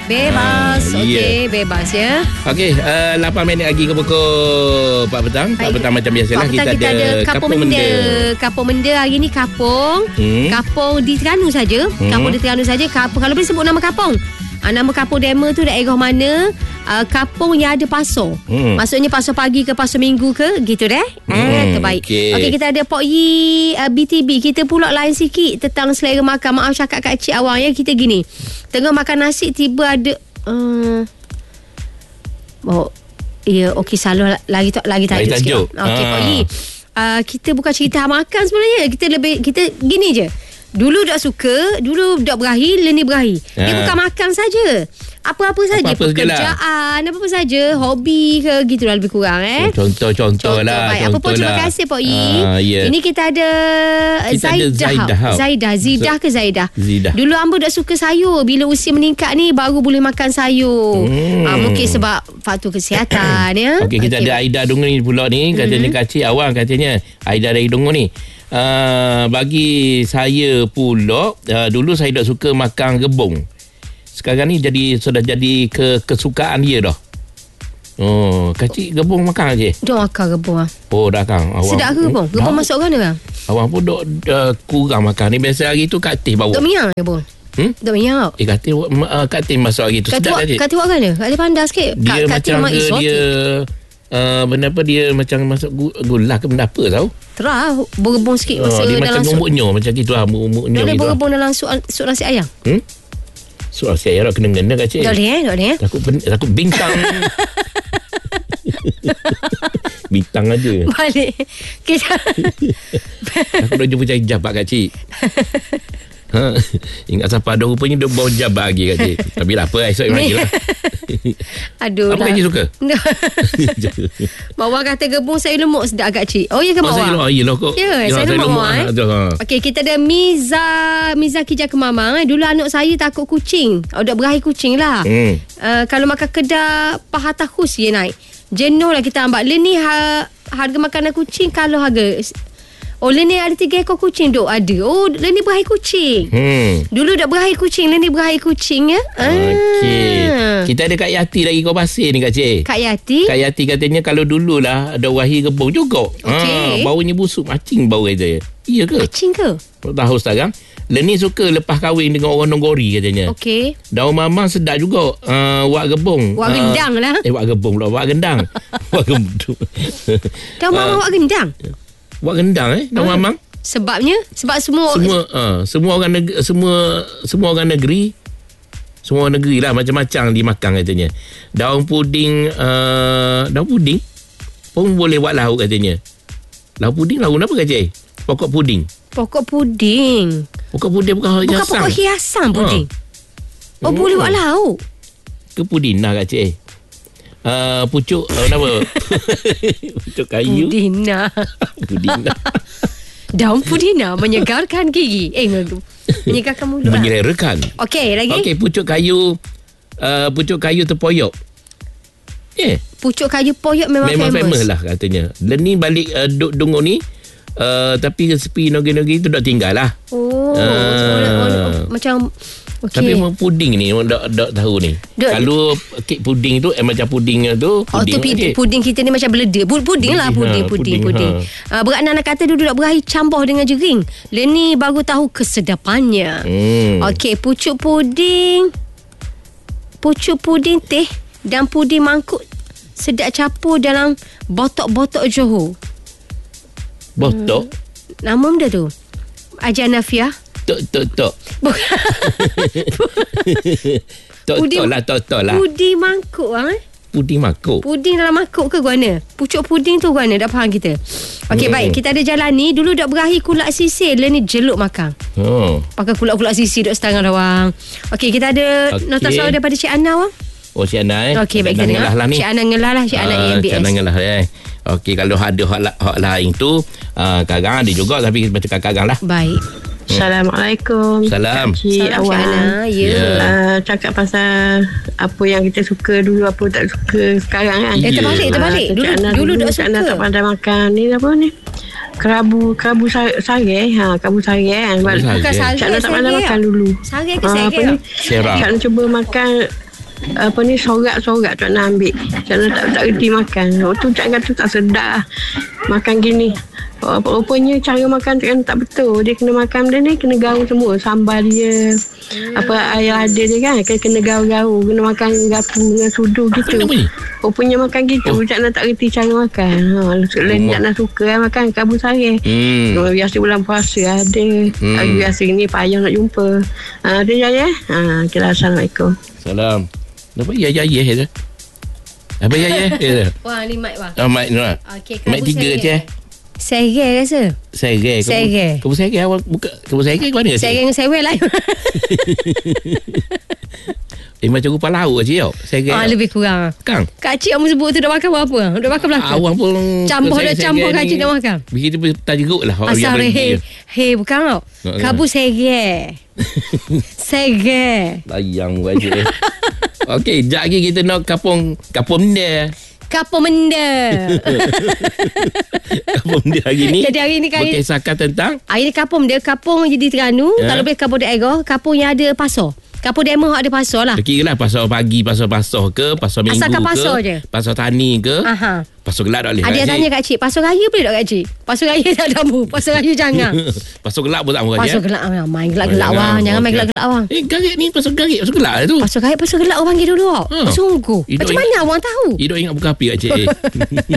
Bebas. Okey, bebas ya. Okey, 8 minit lagi ke pukul 4 petang. 4 petang macam biasalah kita ada Kapung Menda. Kapung Menda hari ni kapung. Kapung di Terengganu saja. Kapung di Terengganu saja. Kapung kalau boleh sebut nama kapung. Nama kapung Dema tu daerah mana? Kapung yang ada pasar. Maksudnya pasar pagi ke pasar minggu ke gitu deh. Terbaik. Okey, kita ada Pok Yi BTB. Kita pula lain sikit tentang selera makan. Maaf cakap kat cik awang ya. Kita gini. Tengah makan nasi tiba ada okey salah lagi tajuk sikit. Okey Pok Yi. Kita bukan cerita makan sebenarnya. Kita gini je. Dulu dak suka, dulu dak berakhir, leni berakhir. Dia bukan makan saja. Apa-apa saja, pekerjaan, apa-apa saja, hobi ke gitulah lebih kurang Contoh lah. Apa pun terima kasih Pok Yi. Ini kita ada Zidah ke Zaidah. Dulu hamba dak suka sayur. Bila usia meningkat ni baru boleh makan sayur. Mungkin sebab faktor kesihatan ya. Okey, kita ada Aida Dungu ni pula ni. Katanya kacik awang katanya. Aida dari Dungu ni. Bagi saya pula dulu saya tak suka makan gebung. Sekarang ni sudah jadi kesukaan dia dah. Kacik gebung makan je. Dah makan gebung ah. Oh dah kang. Sedap ke gebung? Gebung masuk mana bang? Awang pun kurang makan ni. Biasa hari tu Kak Teh bawa. Dok minyak gebung. Dok minyak. Kak Teh masuk hari tu. Sedap je. Kak Teh buat kan? Kak Teh pandai sikit. Dia macam dia benda apa dia macam masuk gula ke benda apa tahu? Terah berebung sikit masa dia dalam macam umuknya macam gitu lah umuknya gitu. Dia berebung dalam sup nasi ayam. Sup nasi ayam kena kacik. Tak boleh. Takut bintang. Bintang aja. Balik. Kita aku dah jumpa cari jabat kacik. Ingat siapa ada rupanya dia bawa jabat lagi kacik. Tapi tak apa esok lagi lah. Aduh apa kacik suka? Bawang kata gebung sayur lemuk sedap agak cik. Oh ya ke bawang? Yelah kok. Ya sayur lemuk Okey, kita ada Miza Kijak Kemamang. Dulu anak saya takut kucing. Dah berakhir kucing lah. Kalau makan kedah paha takus dia naik. Jenuh lah kita ambil. Leni harga makanan kucing kalau harga Leni ada 3 ekor kucing duk ada. Leni berakhir kucing. Dulu dah berakhir kucing, Leni berakhir kucing ya. Okey. Kita ada Kak Yati lagi kau pasir ni Kak Cik. Kak Yati katanya kalau dululah ada wahir gebung juga. Baunya busuk macing bau aja. Iya ke? Macing ke? Tak tahu sekarang. Leni suka lepas kahwin dengan orang Nonggori katanya. Okey. Daun mamang sedap juga. Wak gebung. Wak gendang lah. Wak gebung pula. Wak gendang. Wak gendang. Daun mamang wak gendang. Wak gendang daun mamang. Sebabnya semua orang negeri lah macam-macam dimakan katanya. Daun puding pun boleh buat lauk katanya. Lauk puding lauk apa kacik? Pokok puding bukan pokok hiasan puding. Boleh buat lauk ke puding lah kacik. Pucuk apa? Pucuk kayu. Pudina. Daun pudina menyegarkan gigi. Menyegarkan mulut. Menyelerakan. Okey, lagi. Okey, pucuk kayu terpoyok. Pucuk kayu poyok memang famous lah katanya. Leni balik Dungu ni tapi resepi nogi-nogi tu dah tinggal lah. Macam okay. Tapi memang puding ni tak tahu ni. Kalau kek puding tu macam puding tu puding kita ni macam beleda. Puding. Beranak anak kata dulu tak berakhir campur dengan jering. Leni baru tahu kesedapannya. Okey, pucuk puding teh dan puding mangkuk sedap campur dalam botok-botok Johor. Botok? Nama benda tu Ajar Nafiah. Tok. Tok lah. Puding mangkuk Puding mangkuk. Puding dalam mangkuk ke guana? Pucuk puding tu guana. Dah faham kita. Okey, baik. Kita ada jalan ni. Dulu dah berakhir kulak sisir. Ni jeluk makan. Pakai kulak-kulak sisir duk setengah rawang. Okey, kita ada nota suara daripada Cik Ana wang. Cik Ana Okey, baik kita dengar. Cik Ana ngelah lah. Cik Ana EMBS. Cik Ana ngelah Okey, kalau ada hak lain tu kadang ada juga tapi macam kadang lah. Baik. Assalamualaikum. Salam. Cik Awang. Ya. Cakap pasal apa yang kita suka dulu, apa tak suka sekarang kan. Terbalik. Dulu tak suka. Cik Ana tak pandai makan ni apa ni? Kerabu sareh. Kerabu sareh kan. Bukan sareh. Cik Ana tak pandai makan dulu. Sareh ke sareh? Cik Ana cuba makan sorak-sorak tak nak ambil. Tak reti makan. Tu Cak kata tak sedap makan gini. Rupanya cara makan tak betul. Dia kena makan benda ni kena gaul semua. Sambal dia, air ada dia kan, kena gaul-gaul. Kena makan gapu dengan sudu gitu. Rupanya makan gitu. Cak nak tak reti cara makan. Lain tak nak suka makan kabul sari. Biasa bulan puasa ada. Biasa ni payah nak jumpa. Dia ya. Assalamualaikum. Salam. Apa ya tu? Apa ya? Wah, ni mic bang. Mic ni lah. Okey, mic 3 je. Sereh rasa. Sereh. Kamu sereh awak buka. Kamu sereh ke mana? Sereh dengan sereh lah. Macam rupa lauk je tau. Sereh. Lebih kurang. Kang. Kak Cik kamu sebut tu dah makan berapa? Dah makan berapa? Awang pun campur Kak Cik dah makan. Begitu pun tak jeruk lah. Asal hei bukan tau. Kabur sereh. Sereh. Layang buat je. Okey, sekejap lagi kita nak kapung dia. Kapung benda. Kapung dia hari ni. Jadi hari ni berkisahkan tentang hari ni kapung dia, kapung je di Terengganu, tak lebih kapung daerah, kapung yang ada pasar. Kapung demo ada pasar lah. Kira lah pasar pagi, pasar ke, pasar minggu asalkan ke, pasar je. Pasar tani ke. Pasar gelap tak boleh. Ada yang tanya Kak Cik, pasar raya boleh tak Kak Cik? Pasar raya tak ada mu. Pasar raya jangan. Pasar gelap pun tak mahu. Pasar gelap main gelap bang. Jangan main gelap bang. Garik ni pasar garik, pasar gelap tu. Pasar gelap orang panggil dulu. Sungguh. Macam mana awang tahu? Hidup ingat buka api Kak Cik.